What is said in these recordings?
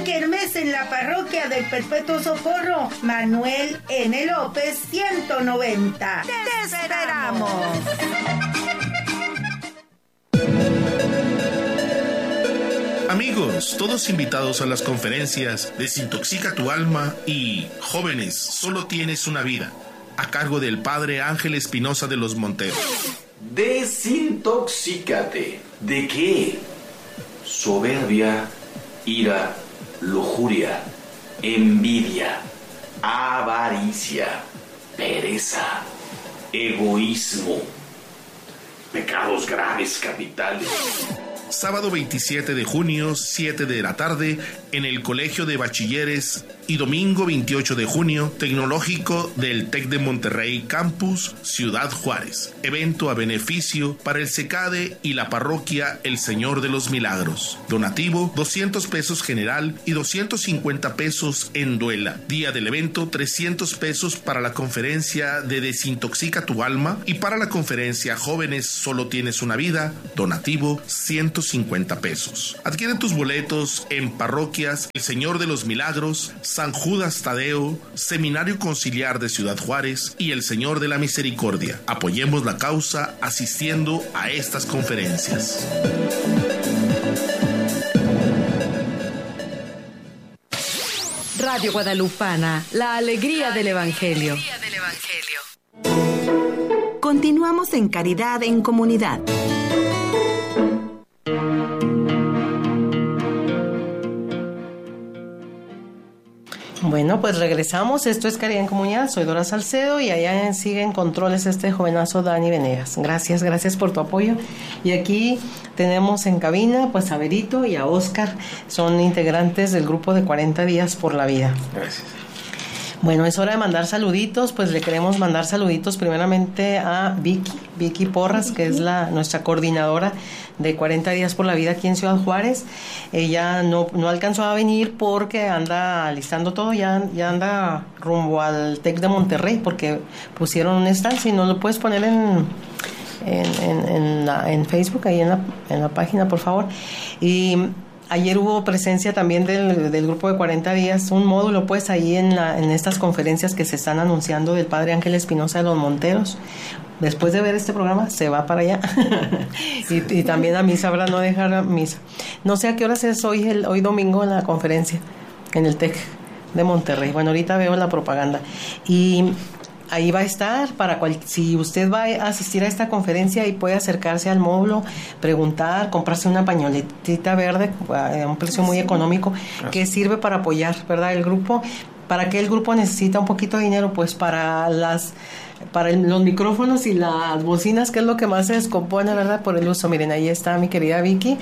kermés en la parroquia del Perpetuo Socorro, Manuel N. López 190. ¡Te esperamos! Amigos, todos invitados a las conferencias Desintoxica tu alma y Jóvenes, solo tienes una vida, a cargo del Padre Ángel Espinosa de los Monteros. Desintoxícate. ¿De qué? Soberbia, ira, lujuria, envidia, avaricia, pereza, egoísmo, pecados graves capitales. Sábado 27 de junio, 7 de la tarde, en el Colegio de Bachilleres, y domingo 28 de junio, Tecnológico del TEC de Monterrey Campus, Ciudad Juárez. Evento a beneficio para el CECADE y la parroquia El Señor de los Milagros. Donativo, 200 pesos general y 250 pesos en duela. Día del evento, 300 pesos para la conferencia de Desintoxica tu alma, y para la conferencia Jóvenes, solo tienes una vida, donativo, 150 pesos. Adquiere tus boletos en parroquias El Señor de los Milagros, San Judas Tadeo, Seminario Conciliar de Ciudad Juárez y El Señor de la Misericordia. Apoyemos la causa asistiendo a estas conferencias. Radio Guadalupana, la alegría del Evangelio. Continuamos en Caridad en Comunidad. Bueno, pues regresamos. Esto es Caridad en Comunidad. Soy Dora Salcedo y allá sigue en controles este jovenazo Dani Venegas. Gracias por tu apoyo. Y aquí tenemos en cabina pues a Berito y a Oscar. Son integrantes del grupo de 40 días por la vida. Gracias. Bueno, es hora de mandar saluditos. Pues le queremos mandar saluditos primeramente a Vicky Porras, que es nuestra coordinadora de 40 días por la vida aquí en Ciudad Juárez. Ella no alcanzó a venir porque anda listando todo, ya anda rumbo al TEC de Monterrey porque pusieron un stand. Si no lo puedes poner en Facebook, ahí en la página, por favor. Y ayer hubo presencia también del grupo de 40 días, un módulo pues ahí en estas conferencias que se están anunciando del Padre Ángel Espinosa de los Monteros. Después de ver este programa se va para allá y también a misa, habrá no dejar misa. No sé a qué horas es hoy domingo en la conferencia en el TEC de Monterrey. Bueno, ahorita veo la propaganda y ahí va a estar si usted va a asistir a esta conferencia y puede acercarse al módulo, preguntar, comprarse una pañoletita verde a un precio muy económico que sirve para apoyar, ¿verdad? El grupo. ¿Para qué el grupo necesita un poquito de dinero? Pues para los micrófonos y las bocinas, que es lo que más se descompone, ¿verdad? Por el uso. Miren, ahí está mi querida Vicky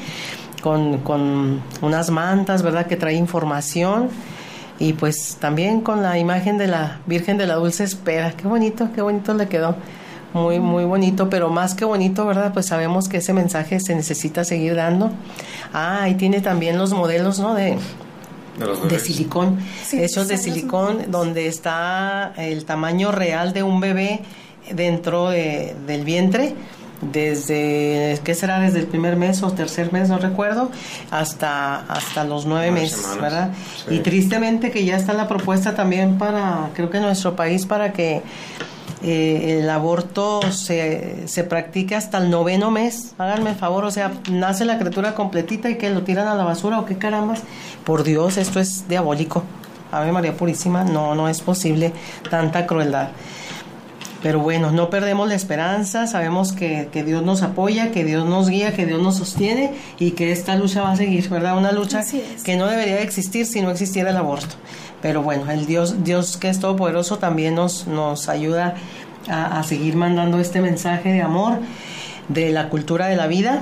con unas mantas, ¿verdad? Que trae información. Y pues también con la imagen de la Virgen de la Dulce Espera. Qué bonito le quedó. Muy, muy bonito, pero más que bonito, ¿verdad? Pues sabemos que ese mensaje se necesita seguir dando. Ahí tiene también los modelos, ¿no? De silicón, hechos de silicón, donde está el tamaño real de un bebé dentro del vientre, desde el primer mes o tercer mes, no recuerdo, hasta los 9 meses, semanas, ¿verdad? Sí. Y tristemente que ya está la propuesta también creo que en nuestro país, para que el aborto se practique hasta el 9º mes. Háganme el favor, o sea, nace la criatura completita y que lo tiran a la basura, o qué carambas. Por Dios, esto es diabólico. Ave María Purísima, no es posible tanta crueldad. Pero bueno, no perdemos la esperanza, sabemos que Dios nos apoya, que Dios nos guía, que Dios nos sostiene y que esta lucha va a seguir, ¿verdad? Una lucha que no debería de existir si no existiera el aborto. Pero bueno, el Dios que es todopoderoso también nos ayuda a seguir mandando este mensaje de amor, de la cultura de la vida,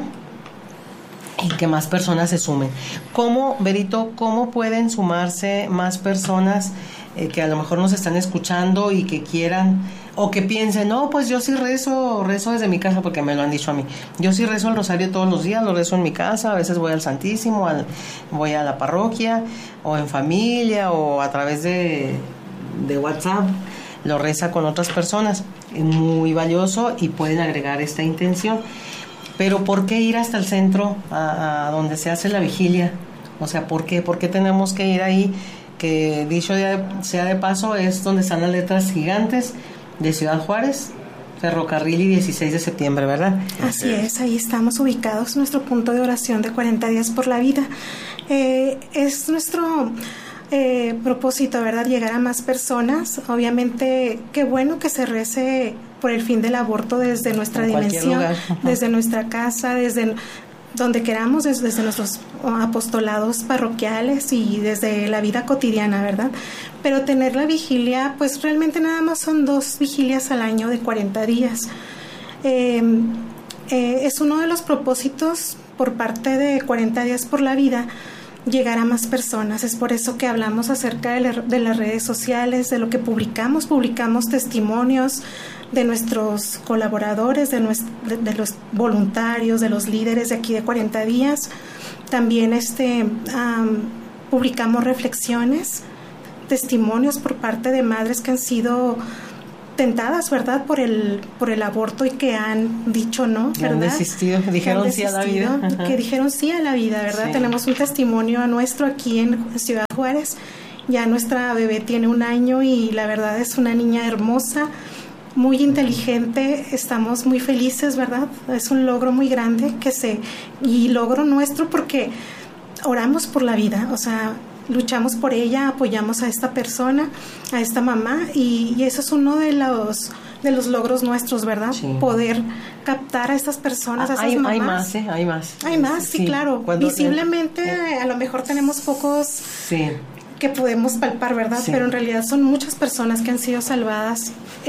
y que más personas se sumen. Berito, cómo pueden sumarse más personas que a lo mejor nos están escuchando y que quieran, o que piensen, no, pues yo sí rezo desde mi casa, porque me lo han dicho a mí. Yo sí rezo el rosario todos los días, lo rezo en mi casa, a veces voy al Santísimo, voy a la parroquia, o en familia, o a través de WhatsApp, lo reza con otras personas. Es muy valioso y pueden agregar esta intención. Pero ¿por qué ir hasta el centro, a donde se hace la vigilia, O sea, ¿por qué? ¿Por qué tenemos que ir ahí? Que dicho sea de paso, es donde están las letras gigantes de Ciudad Juárez, Ferrocarril y 16 de septiembre, ¿verdad? Así es, ahí estamos ubicados, nuestro punto de oración de 40 días por la vida. Es nuestro propósito, ¿verdad? Llegar a más personas. Obviamente, qué bueno que se rece por el fin del aborto desde nuestra dimensión, desde nuestra casa, desde donde queramos, desde nuestros apostolados parroquiales y desde la vida cotidiana, ¿verdad? Pero tener la vigilia, pues realmente nada más son 2 vigilias al año de 40 días. Es uno de los propósitos por parte de 40 días por la vida, llegar a más personas. Es por eso que hablamos acerca de las redes sociales, de lo que publicamos testimonios de nuestros colaboradores, de los voluntarios, de los líderes de aquí de 40 días. También publicamos reflexiones, testimonios por parte de madres que han sido tentadas, ¿verdad?, por el aborto y que han dicho no, ¿verdad? Han desistido, dijeron sí a la vida. Que dijeron sí a la vida, ¿verdad? Sí. Tenemos un testimonio nuestro aquí en Ciudad Juárez. Ya nuestra bebé tiene 1 año y la verdad es una niña hermosa, muy inteligente. Estamos muy felices, ¿verdad? Es un logro muy grande y logro nuestro porque oramos por la vida, o sea, luchamos por ella, apoyamos a esta persona, a esta mamá, y eso es uno de los logros nuestros, ¿verdad? Sí. Poder captar a estas personas, a esas mamás. Hay más. Hay más, sí, claro. Visiblemente a lo mejor tenemos pocos que podemos palpar, ¿verdad? Sí. Pero en realidad son muchas personas que han sido salvadas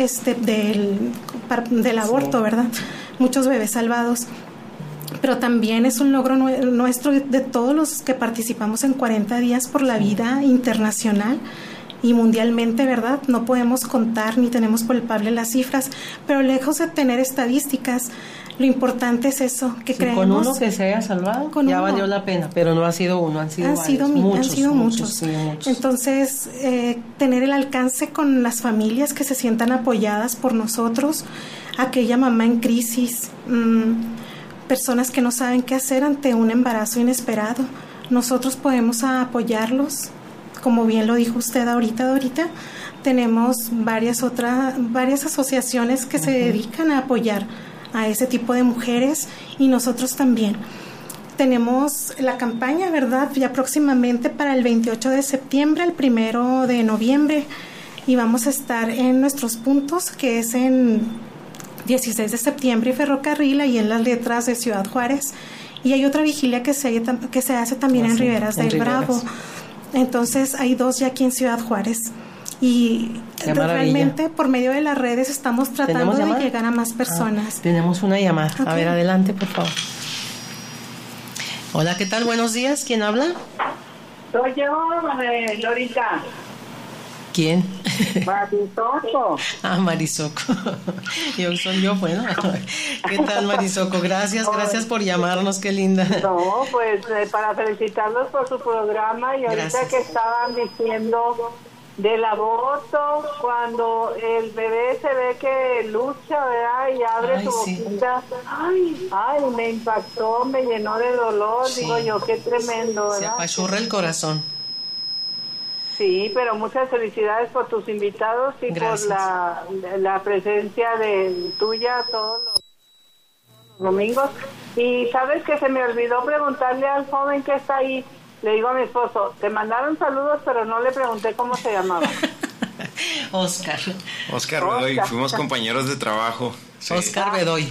del aborto, ¿verdad? Muchos bebés salvados. Pero también es un logro nuestro de todos los que participamos en 40 días por la vida internacional y mundialmente, ¿verdad? No podemos contar ni tenemos palpable las cifras, pero lejos de tener estadísticas, lo importante es eso, que creemos. Con uno que se haya salvado, ya valió la pena, pero no ha sido uno, han sido muchos. Entonces, tener el alcance con las familias que se sientan apoyadas por nosotros, aquella mamá en crisis, personas que no saben qué hacer ante un embarazo inesperado. Nosotros podemos apoyarlos, como bien lo dijo usted ahorita. Tenemos varias asociaciones que se dedican a apoyar a ese tipo de mujeres y nosotros también. Tenemos la campaña, ¿verdad? Ya próximamente para el 28 de septiembre, el 1 de noviembre, y vamos a estar en nuestros puntos, que es en 16 de septiembre y Ferrocarril, ahí en las letras de Ciudad Juárez, y hay otra vigilia que se hace también en Riberas del Bravo. Entonces hay 2 ya aquí en Ciudad Juárez y realmente por medio de las redes estamos tratando de llegar a más personas. Tenemos una llamada. Okay. A ver, adelante, por favor. Hola, ¿qué tal? Buenos días. ¿Quién habla? Soy yo, Lorita. ¿Quién? Marisoco. Marisoco. Soy yo, bueno. ¿Qué tal, Marisoco? Gracias por llamarnos, qué linda. No, pues para felicitarlos por su programa y ahorita que estaban diciendo del aborto, cuando el bebé se ve que lucha, ¿verdad? Y abre su boquita. Sí. Ay, me impactó, me llenó de dolor, digo yo, qué tremendo, ¿verdad? Se apachurra el corazón. Sí, pero muchas felicidades por tus invitados y gracias por la presencia tuya todos los domingos. Y sabes que se me olvidó preguntarle al joven que está ahí. Le digo a mi esposo, te mandaron saludos, pero no le pregunté cómo se llamaba. Oscar Bedoy, fuimos compañeros de trabajo. Sí. Oscar Bedoy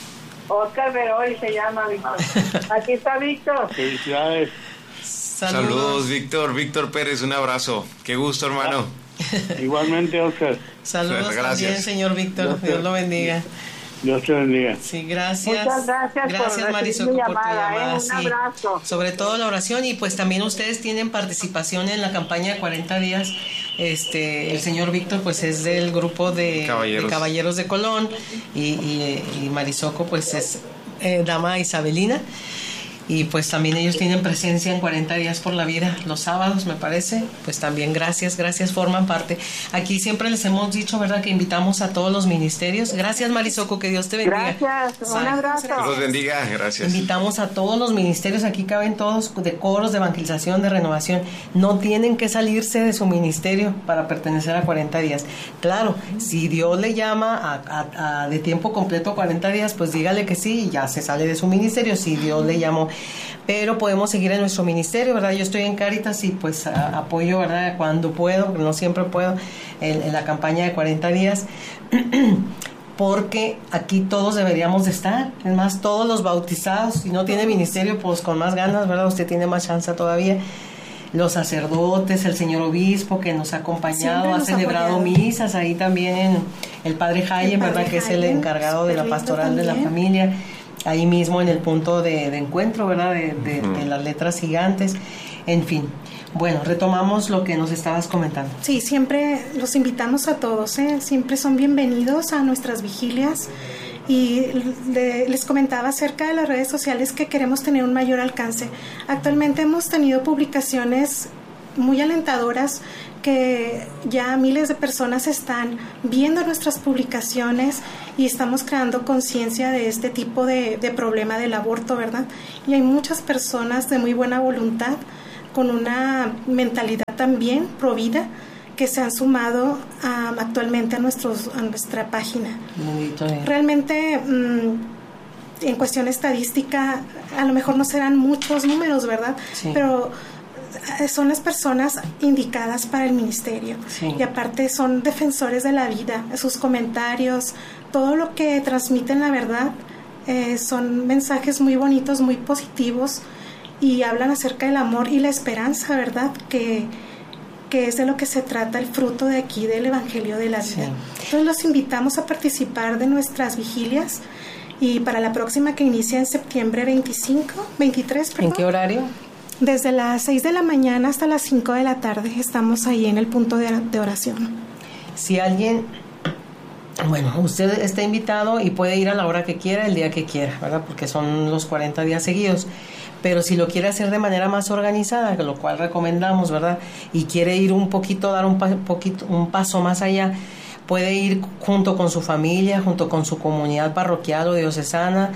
se llama, Víctor. Aquí está Víctor. Felicidades. Saludos, Víctor Pérez, un abrazo. Qué gusto, hermano. Igualmente, Oscar. Saludos también, señor Víctor. Dios lo bendiga. Dios te bendiga. Sí, gracias. Muchas gracias Marisoco, por tu llamada. Un abrazo. Sobre todo la oración, y pues también ustedes tienen participación en la campaña de 40 días. El señor Víctor pues es del grupo de Caballeros de Colón y Marisoco pues es dama isabelina. y pues también ellos tienen presencia en 40 días por la vida los sábados, me parece. Pues también gracias, forman parte. Aquí siempre les hemos dicho, ¿verdad?, que invitamos a todos los ministerios. Gracias, Marisoco, que Dios te bendiga. Gracias, un abrazo. Dios los bendiga, gracias. Invitamos a todos los ministerios, aquí caben todos, de coros, de evangelización, de renovación. No tienen que salirse de su ministerio para pertenecer a 40 días. Claro, si Dios le llama a de tiempo completo 40 días, pues dígale que sí y ya se sale de su ministerio, si Dios le llamó. Pero podemos seguir en nuestro ministerio, ¿verdad? Yo estoy en Cáritas y pues apoyo, ¿verdad?, cuando puedo, no siempre puedo, en la campaña de 40 días, porque aquí todos deberíamos de estar. Es más, todos los bautizados, si no tiene ministerio, pues con más ganas, ¿verdad? Usted tiene más chance todavía. Los sacerdotes, el señor obispo que nos ha acompañado, ha celebrado misas, ahí también el padre Jaime, ¿verdad?, que es el encargado de la pastoral de la familia, ahí mismo en el punto de encuentro, ¿verdad?, de las letras gigantes, en fin. Bueno, retomamos lo que nos estabas comentando. Sí, siempre los invitamos a todos, siempre son bienvenidos a nuestras vigilias. Y les comentaba acerca de las redes sociales que queremos tener un mayor alcance. Actualmente hemos tenido publicaciones muy alentadoras que ya miles de personas están viendo nuestras publicaciones y estamos creando conciencia de este tipo de problema del aborto, ¿verdad? Y hay muchas personas de muy buena voluntad, con una mentalidad también provida, que se han sumado actualmente a nuestra página. Realmente, en cuestión estadística, a lo mejor no serán muchos números, ¿verdad? Sí. Pero son las personas indicadas para el ministerio. Sí. Y aparte son defensores de la vida. Sus comentarios, todo lo que transmiten la verdad, son mensajes muy bonitos, muy positivos, y hablan acerca del amor y la esperanza, ¿verdad?, que es de lo que se trata el fruto de aquí del Evangelio de la Vida. Sí. Entonces los invitamos a participar de nuestras vigilias, y para la próxima, que inicia en septiembre 23, ¿En qué horario? Desde las 6 de la mañana hasta las 5 de la tarde estamos ahí en el punto de oración. Si alguien, bueno, usted está invitado y puede ir a la hora que quiera, el día que quiera, ¿verdad?, porque son los 40 días seguidos. Pero si lo quiere hacer de manera más organizada, lo cual recomendamos, ¿verdad?, y quiere ir un poquito, dar un paso más allá, puede ir junto con su familia, junto con su comunidad parroquial o diocesana,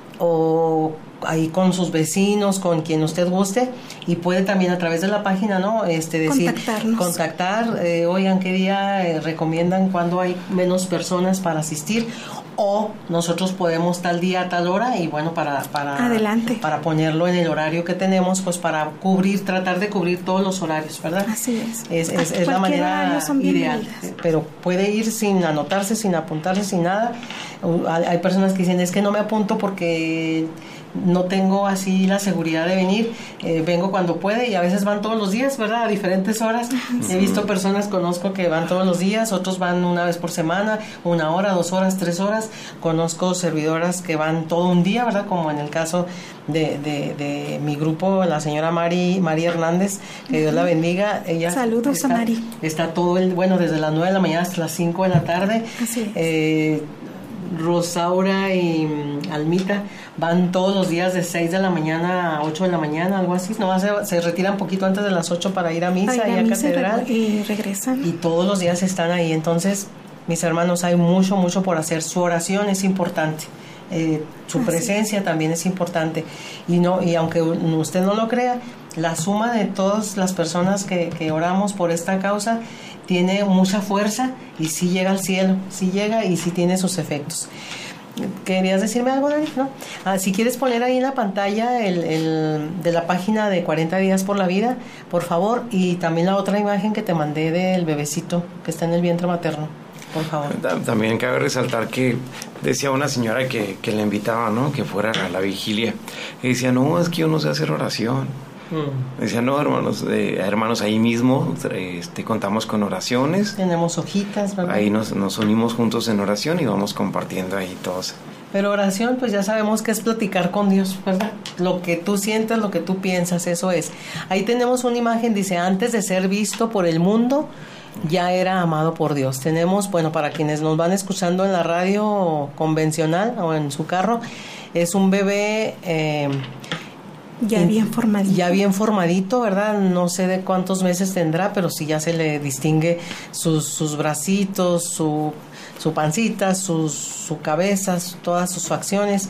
o ahí con sus vecinos, con quien usted guste, y puede también a través de la página, ¿no?, contactar, oigan, qué día recomiendan, cuando hay menos personas para asistir, o nosotros podemos tal día, tal hora, y bueno, para ponerlo en el horario que tenemos, pues para tratar de cubrir todos los horarios, ¿verdad? Así es. Es la manera ideal, pero puede ir sin anotarse, sin apuntarse, sin nada. Hay personas que dicen, es que no me apunto porque no tengo así la seguridad de venir, vengo cuando puede, y a veces van todos los días, ¿verdad?, a diferentes horas. He visto personas, conozco, que van todos los días, otros van una vez por semana, 1 hora, 2 horas, 3 horas. Conozco servidoras que van todo un día, ¿verdad?, como en el caso de mi grupo, la señora María Hernández, que Dios la bendiga. Ella saludos a Mari. Está desde las 9 de la mañana hasta las 5 de la tarde. Así es. Rosaura y Almita van todos los días de 6 de la mañana a 8 de la mañana, algo así. No, se retiran poquito antes de las 8 para ir a misa y a catedral. Y regresan. Y todos los días están ahí. Entonces, mis hermanos, hay mucho por hacer. Su oración es importante. Su presencia también es importante. Y aunque usted no lo crea, la suma de todas las personas que oramos por esta causa tiene mucha fuerza, y sí llega al cielo, sí llega y sí tiene sus efectos. ¿Querías decirme algo, Dani? ¿No? Si quieres poner ahí en la pantalla el de la página de 40 días por la vida, por favor, y también la otra imagen que te mandé del bebecito que está en el vientre materno, por favor. También cabe resaltar que decía una señora que le invitaba, ¿no?, que fuera a la vigilia, y decía, no, es que yo no sé hacer oración. Decía, no, hermanos, ahí mismo contamos con oraciones. Tenemos hojitas, ¿verdad? Ahí nos unimos juntos en oración y vamos compartiendo ahí todos. Pero oración, pues ya sabemos que es platicar con Dios, ¿verdad? Lo que tú sientes, lo que tú piensas, eso es. Ahí tenemos una imagen, dice, antes de ser visto por el mundo, ya era amado por Dios. Tenemos, bueno, para quienes nos van escuchando en la radio convencional o en su carro, es un bebé Ya bien formadito. Ya bien formadito, ¿verdad? No sé de cuántos meses tendrá, pero sí ya se le distingue sus bracitos, su pancita, su cabeza, todas sus facciones.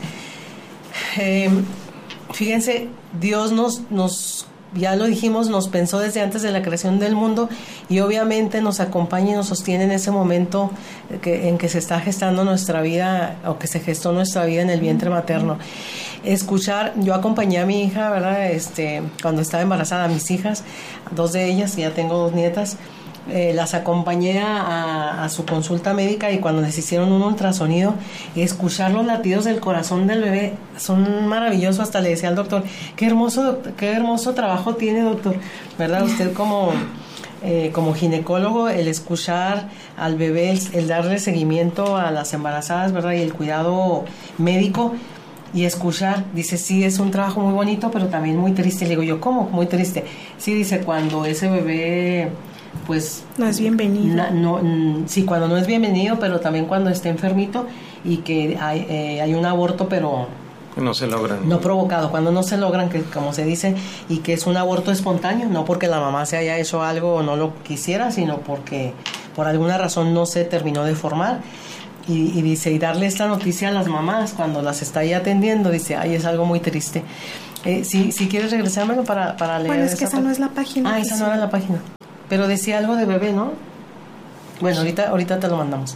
Fíjense, Dios nos ya lo dijimos, nos pensó desde antes de la creación del mundo y obviamente nos acompaña y nos sostiene en ese momento en que se está gestando nuestra vida o que se gestó nuestra vida en el vientre materno. Escuchar, yo acompañé a mi hija, ¿verdad? Cuando estaba embarazada, a mis hijas, 2 de ellas, ya tengo 2 nietas, las acompañé a su consulta médica y cuando les hicieron un ultrasonido, escuchar los latidos del corazón del bebé son maravillosos. Hasta le decía al doctor, qué hermoso trabajo tiene, doctor, ¿verdad? Usted como ginecólogo, el escuchar al bebé, el darle seguimiento a las embarazadas, ¿verdad? Y el cuidado médico y escuchar, dice, sí, es un trabajo muy bonito, pero también muy triste. Le digo yo, ¿cómo? Muy triste. Sí, dice, cuando ese bebé pues no es bienvenido. Sí, cuando no es bienvenido, pero también cuando esté enfermito y que hay un aborto, pero no se logran. No provocado, cuando no se logran, que como se dice, y que es un aborto espontáneo, no porque la mamá se haya hecho algo o no lo quisiera, sino porque por alguna razón no se terminó de formar. Y dice, y darle esta noticia a las mamás cuando las está ahí atendiendo, dice, ay, es algo muy triste. Si quieres regresármelo para leer. Bueno, es que esa no es la página. Esa no era la página. Pero decía algo de bebé, ¿no? Bueno, ahorita te lo mandamos.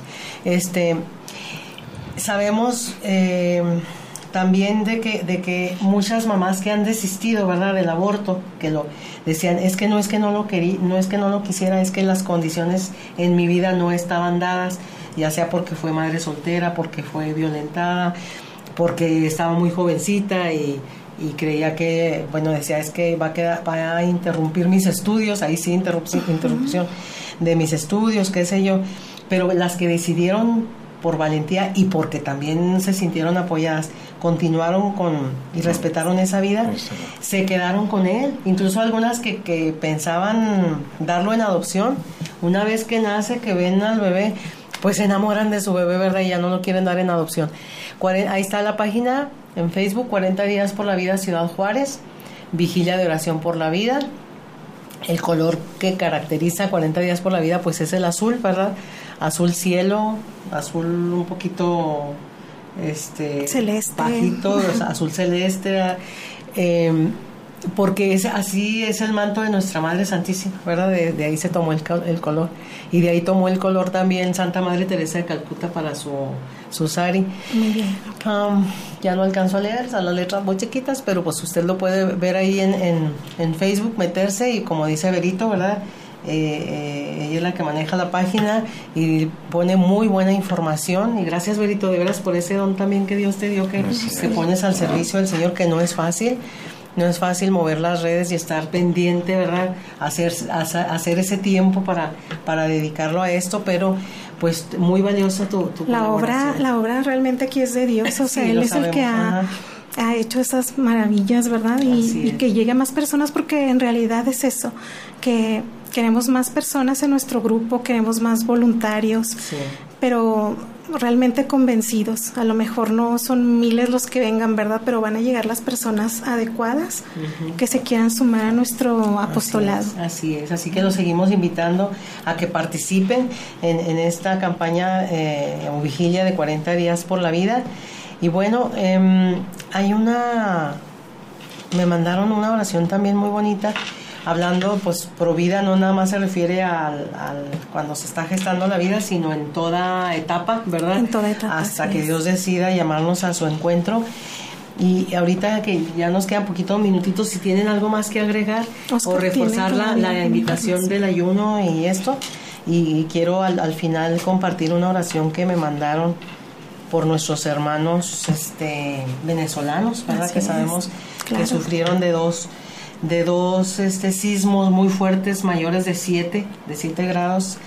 Sabemos también de que muchas mamás que han desistido, ¿verdad?, del aborto, que lo decían, es que no lo quería, no es que no lo quisiera, es que las condiciones en mi vida no estaban dadas, ya sea porque fue madre soltera, porque fue violentada, porque estaba muy jovencita y creía que, bueno, decía, es que va a interrumpir mis estudios, ahí sí, interrupción de mis estudios, qué sé yo, pero las que decidieron por valentía y porque también se sintieron apoyadas, continuaron y respetaron esa vida, se quedaron con él, incluso algunas que pensaban darlo en adopción, una vez que nace, que ven al bebé, pues se enamoran de su bebé, ¿verdad? Y ya no lo quieren dar en adopción. Ahí está la página en Facebook, 40 días por la vida Ciudad Juárez, Vigilia de Oración por la Vida. El color que caracteriza 40 días por la vida, pues es el azul, ¿verdad? Azul cielo, azul un poquito celeste, bajito, azul celeste, porque así es el manto de nuestra Madre Santísima, ¿verdad? De ahí se tomó el color, y de ahí tomó el color también Santa Madre Teresa de Calcuta para su sari. Muy bien. Ya no alcanzo a leer, son las letras muy chiquitas, pero pues usted lo puede ver ahí en Facebook, meterse, y como dice Berito, ¿verdad? Ella es la que maneja la página y pone muy buena información, y gracias, Berito, de veras, por ese don también que Dios te dio, que te pones al servicio del Señor, que no es fácil mover las redes y estar pendiente, ¿verdad? Hacer ese tiempo para dedicarlo a esto, pero pues muy valiosa tu la obra realmente aquí es de Dios, o sea, sí, Él es el que ha hecho esas maravillas, ¿verdad? Y que llegue a más personas, porque en realidad es eso, que queremos más personas en nuestro grupo, queremos más voluntarios, sí, pero realmente convencidos. A lo mejor no son miles los que vengan, ¿verdad? Pero van a llegar las personas adecuadas, que se quieran sumar a nuestro apostolado. Así es, así que los seguimos invitando a que participen en esta campaña o vigilia de 40 días por la vida. Y bueno, me mandaron una oración también muy bonita, hablando, pues, pro vida no nada más se refiere al cuando se está gestando la vida, sino en toda etapa, ¿verdad? En toda etapa. Hasta que Dios decida llamarnos a su encuentro. Y ahorita que ya nos quedan poquitos minutitos, si tienen algo más que agregar, Oscar, o reforzar la invitación del ayuno y esto. Y quiero al final compartir una oración que me mandaron por nuestros hermanos venezolanos, ¿verdad? Así que sabemos que sufrieron de dos sismos muy fuertes, mayores de 7 grados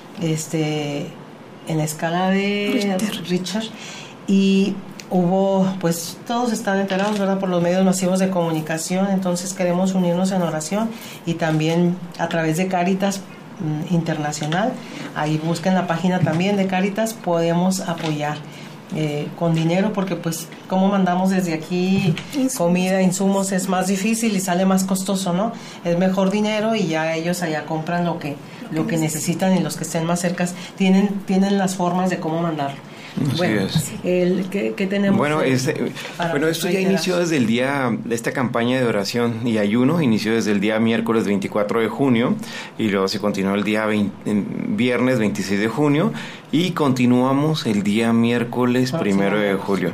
en la escala de Richter, y hubo, pues todos están enterados, ¿verdad?, por los medios masivos de comunicación. Entonces queremos unirnos en oración, y también a través de Cáritas Internacional, ahí busquen la página también de Cáritas, podemos apoyar. con dinero, porque pues como mandamos desde aquí comida, insumos, es más difícil y sale más costoso, ¿no? Es mejor dinero y ya ellos allá compran lo que necesitan, y los que estén más cerca tienen las formas de cómo mandarlo. Bueno, ¿qué tenemos? Bueno, esto ya inició desde el día, esta campaña de oración y ayuno inició desde el día miércoles 24 de junio y luego se continuó el día viernes 26 de junio y continuamos el día miércoles 1 de julio.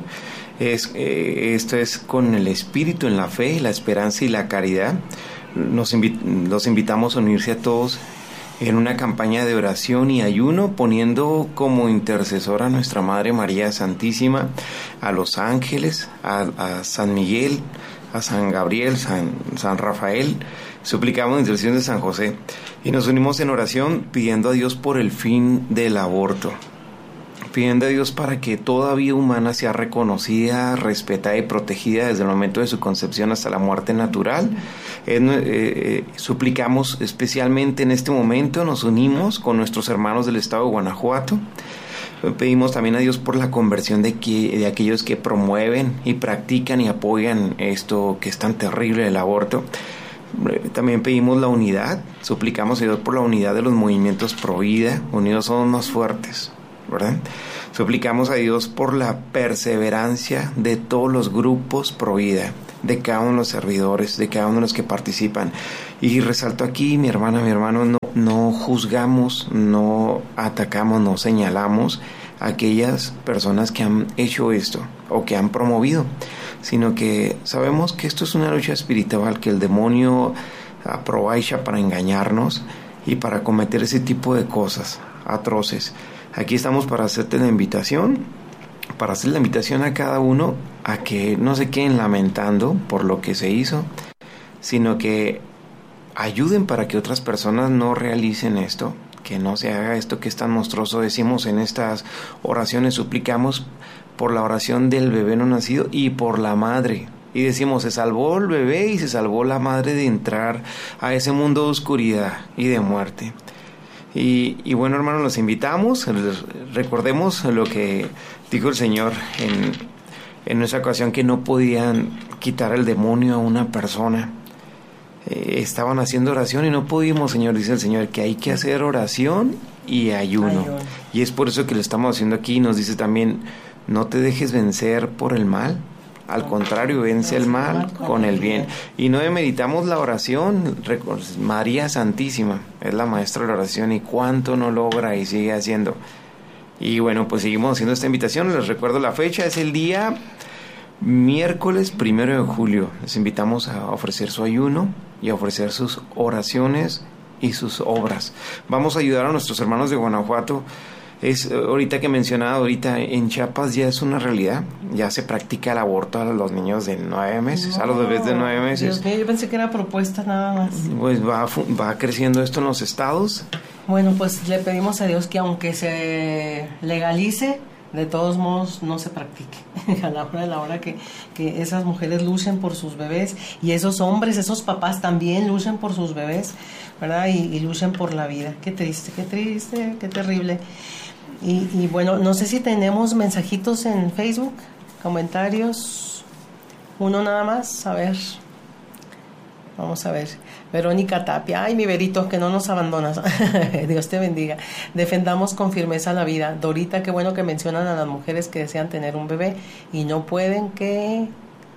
Esto es con el espíritu en la fe, la esperanza y la caridad. Los invitamos a unirse a todos en una campaña de oración y ayuno, poniendo como intercesora a nuestra Madre María Santísima, a los ángeles, a San Miguel, a San Gabriel, San Rafael. Suplicamos la intercesión de San José y nos unimos en oración pidiendo a Dios por el fin del aborto, pidiendo a Dios para que toda vida humana sea reconocida, respetada y protegida desde el momento de su concepción hasta la muerte natural. Suplicamos especialmente en este momento, nos unimos con nuestros hermanos del estado de Guanajuato. Pedimos también a Dios por la conversión de aquellos que promueven y practican y apoyan esto que es tan terrible, el aborto. También pedimos la unidad, suplicamos a Dios por la unidad de los movimientos pro vida. Unidos somos más fuertes, ¿verdad? Suplicamos a Dios por la perseverancia de todos los grupos pro vida, de cada uno de los servidores, de cada uno de los que participan. Y resalto aquí, mi hermana, mi hermano, no juzgamos, no atacamos, no señalamos a aquellas personas que han hecho esto o que han promovido, sino que sabemos que esto es una lucha espiritual, que el demonio aprovecha para engañarnos y para cometer ese tipo de cosas atroces. Aquí estamos para hacerte la invitación, para hacer la invitación a cada uno a que no se queden lamentando por lo que se hizo, sino que ayuden para que otras personas no realicen esto, que no se haga esto que es tan monstruoso. Decimos en estas oraciones, suplicamos por la oración del bebé no nacido y por la madre. Y decimos, se salvó el bebé y se salvó la madre de entrar a ese mundo de oscuridad y de muerte. Y bueno, hermanos, los invitamos, recordemos lo que dijo el Señor en esa ocasión, que no podían quitar el demonio a una persona. Estaban haciendo oración y no pudimos, Señor, dice el Señor, que hay que hacer oración y ayuno. Y es por eso que lo estamos haciendo aquí. Nos dice también, no te dejes vencer por el mal. Al contrario, vence el mal con el bien. Y no meditamos la oración. María Santísima es la maestra de la oración y cuánto no logra y sigue haciendo. Y bueno, pues seguimos haciendo esta invitación. Les recuerdo la fecha, es el día miércoles 1 de julio. Les invitamos a ofrecer su ayuno y a ofrecer sus oraciones y sus obras. Vamos a ayudar a nuestros hermanos de Guanajuato. Ahorita que mencionaba, ahorita en Chiapas ya es una realidad, ya se practica el aborto a los niños de 9 meses, a los bebés de 9 meses. Dios mío, yo pensé que era propuesta nada más. Pues va creciendo esto en los estados. Bueno, pues le pedimos a Dios que aunque se legalice, de todos modos no se practique. A la hora que esas mujeres luchen por sus bebés, y esos hombres, esos papás también luchen por sus bebés, ¿verdad? Y luchen por la vida. Qué triste, qué terrible. Y bueno, no sé si tenemos mensajitos en Facebook, comentarios, uno nada más, a ver, vamos a ver. Verónica Tapia, ay, mi Verito, que no nos abandonas. Dios te bendiga. Defendamos con firmeza la vida. Dorita, qué bueno que mencionan a las mujeres que desean tener un bebé y no pueden que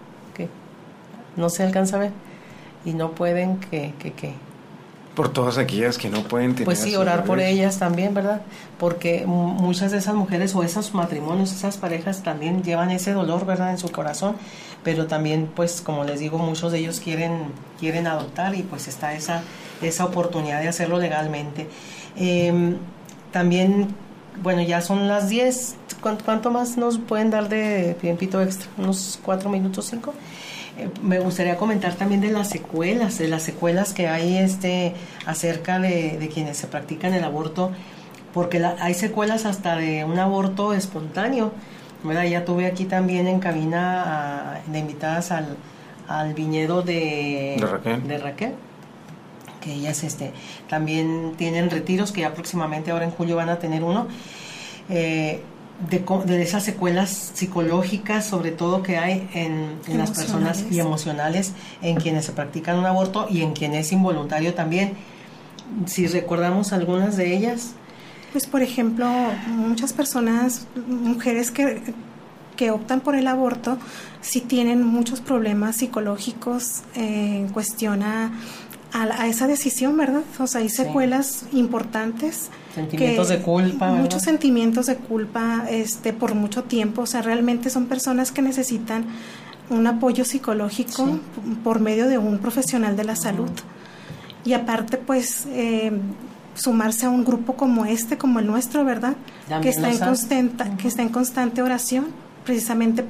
no se alcanza a ver, y no pueden que por todas aquellas que no pueden tener. Pues sí, orar por ellas también, ¿verdad? Porque muchas de esas mujeres o esos matrimonios, esas parejas también llevan ese dolor, ¿verdad?, en su corazón, pero también, pues, como les digo, muchos de ellos quieren adoptar, y pues está esa oportunidad de hacerlo legalmente. También, bueno, ya son las 10. ¿Cuánto más nos pueden dar de tiempito extra? ¿Unos 4 minutos, 5? Me gustaría comentar también de las secuelas que hay acerca de quienes se practican el aborto, porque hay secuelas hasta de un aborto espontáneo, ¿verdad? Ya tuve aquí también en cabina de invitadas al viñedo de Raquel, que ellas también tienen retiros, que ya próximamente ahora en julio van a tener uno. de esas secuelas psicológicas, sobre todo que hay en las personas y emocionales en quienes se practican un aborto y en quien es involuntario también. Si recordamos algunas de ellas. Pues por ejemplo, muchas personas, mujeres que optan por el aborto, sí tienen muchos problemas psicológicos en cuestión a esa decisión, ¿verdad? O sea, hay secuelas importantes. Sentimientos de culpa, ¿verdad? Muchos sentimientos de culpa por mucho tiempo. O sea, realmente son personas que necesitan un apoyo psicológico por medio de un profesional de la salud. Y aparte, pues, sumarse a un grupo como como el nuestro, ¿verdad? Que está en constante oración, precisamente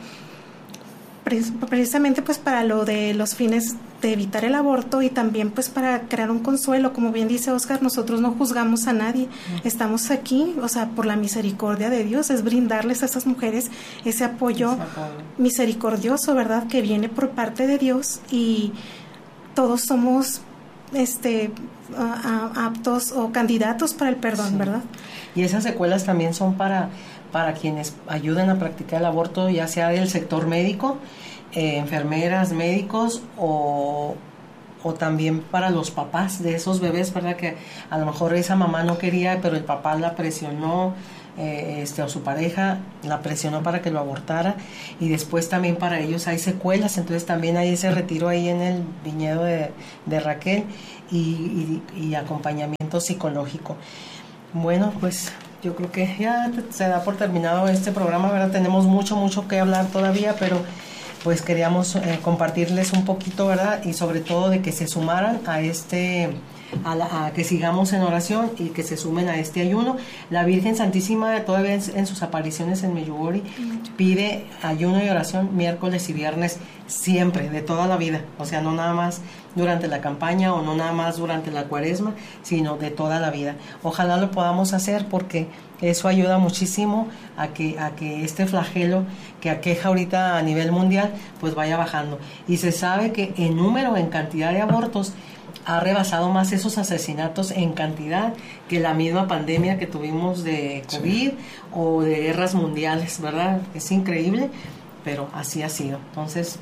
pues para lo de los fines de evitar el aborto y también pues para crear un consuelo. Como bien dice Oscar, nosotros no juzgamos a nadie, estamos aquí, o sea, por la misericordia de Dios, es brindarles a estas mujeres ese apoyo misericordioso, ¿verdad? Que viene por parte de Dios, y todos somos aptos o candidatos para el perdón, ¿verdad? Y esas secuelas también son para quienes ayudan a practicar el aborto, ya sea del sector médico, enfermeras, médicos, o también para los papás de esos bebés, ¿verdad? Que a lo mejor esa mamá no quería, pero el papá la presionó, o su pareja la presionó para que lo abortara, y después también para ellos hay secuelas. Entonces también hay ese retiro ahí en el viñedo de Raquel y acompañamiento psicológico. Bueno, pues yo creo que ya se da por terminado este programa, ¿verdad? Tenemos mucho que hablar todavía, pero pues queríamos compartirles un poquito, ¿verdad? Y sobre todo de que se sumaran a que sigamos en oración y que se sumen a este ayuno. La Virgen Santísima todavía en sus apariciones en Medjugorje pide ayuno y oración miércoles y viernes, siempre, de toda la vida. O sea, no nada más durante la campaña o no nada más durante la cuaresma, sino de toda la vida. Ojalá lo podamos hacer, porque eso ayuda muchísimo a que este flagelo que aqueja ahorita a nivel mundial pues vaya bajando. Y se sabe que en número, en cantidad de abortos, ha rebasado más esos asesinatos en cantidad que la misma pandemia que tuvimos de COVID o de guerras mundiales, ¿verdad? Es increíble, pero así ha sido. Entonces,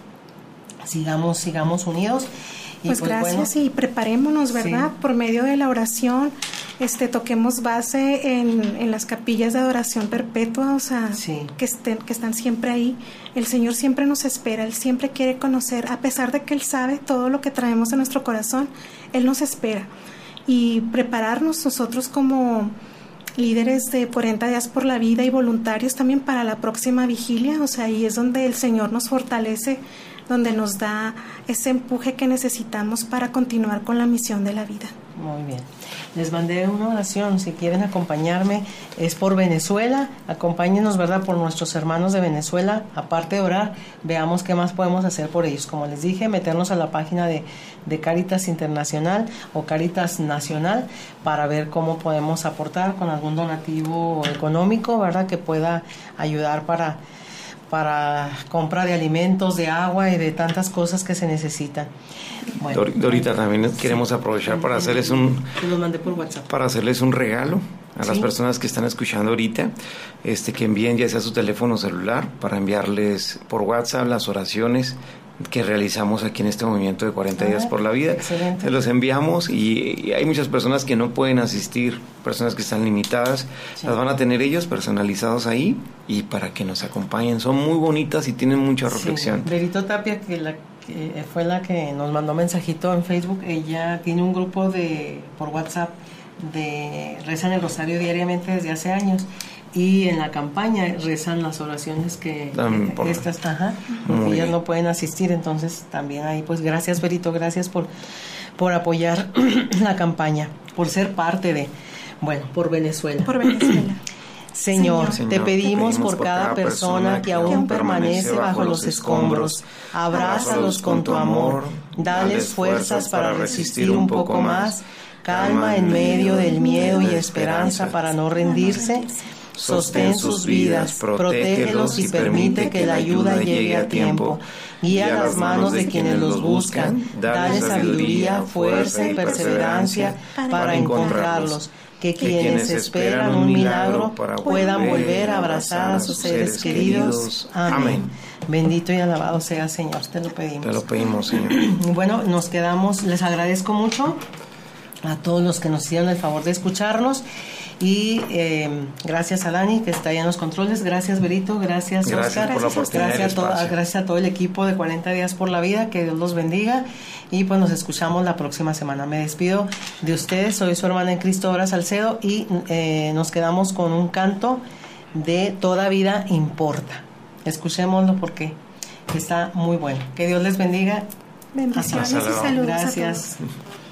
sigamos unidos. Pues gracias, y preparémonos, ¿verdad? Por medio de la oración, toquemos base en las capillas de adoración perpetua, o sea, que están siempre ahí. El Señor siempre nos espera, Él siempre quiere conocer, a pesar de que Él sabe todo lo que traemos en nuestro corazón, Él nos espera. Y prepararnos nosotros como líderes de 40 días por la vida y voluntarios también para la próxima vigilia, o sea, ahí es donde el Señor nos fortalece, donde nos da ese empuje que necesitamos para continuar con la misión de la vida. Muy bien. Les mandé una oración, si quieren acompañarme, es por Venezuela. Acompáñenos, ¿verdad?, por nuestros hermanos de Venezuela. Aparte de orar, veamos qué más podemos hacer por ellos. Como les dije, meternos a la página de Cáritas Internacional o Cáritas Nacional para ver cómo podemos aportar con algún donativo económico, ¿verdad?, que pueda ayudar para compra de alimentos, de agua y de tantas cosas que se necesitan. Bueno, Dorita, también queremos aprovechar para hacerles los mandé por WhatsApp. Para hacerles un regalo a las personas que están escuchando ahorita, que envíen ya sea su teléfono celular para enviarles por WhatsApp las oraciones que realizamos aquí en este movimiento de 40 días por la vida. Excelente. Se los enviamos, y hay muchas personas que no pueden asistir, personas que están limitadas, las van a tener ellos personalizados ahí y para que nos acompañen. Son muy bonitas y tienen mucha reflexión. Berito Tapia, que fue la que nos mandó mensajito en Facebook, ella tiene un grupo por WhatsApp de rezan el rosario diariamente desde hace años, y en la campaña rezan las oraciones porque ellas no pueden asistir. Entonces también ahí, pues gracias, Berito, gracias por apoyar la campaña, por ser parte por Venezuela. Señor, te pedimos por cada persona que aún permanece bajo los escombros. Abrázalos con tu amor, dales fuerzas para resistir un poco más, calma en medio del miedo y esperanza para no rendirse. sostén sus vidas, protégelos y permite que la ayuda llegue a tiempo. Guía las manos de quienes los buscan, dale sabiduría, fuerza y perseverancia para encontrarlos. Que quienes esperan un milagro puedan volver a abrazar a sus seres queridos. Amén. Bendito y alabado sea, Señor. Te lo pedimos. Te lo pedimos, Señor. Bueno, nos quedamos. Les agradezco mucho a todos los que nos hicieron el favor de escucharnos. Y gracias a Dani, que está ahí en los controles. Gracias, Berito. Gracias, Oscar. Gracias a todo el equipo de 40 Días por la Vida. Que Dios los bendiga. Y pues nos escuchamos la próxima semana. Me despido de ustedes. Soy su hermana en Cristo, Dora Salcedo. Y nos quedamos con un canto de Toda Vida Importa. Escuchémoslo porque está muy bueno. Que Dios les bendiga. Bendiciones y saludos. Gracias. A todos.